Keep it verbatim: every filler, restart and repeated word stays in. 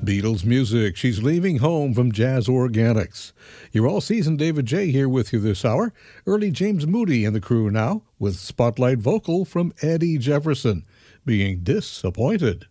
Beatles music. She's leaving home from Jazz Organics. You're all season David J. here with you this hour. Early James Moody and the crew now with spotlight vocal from Eddie Jefferson, Being Disappointed.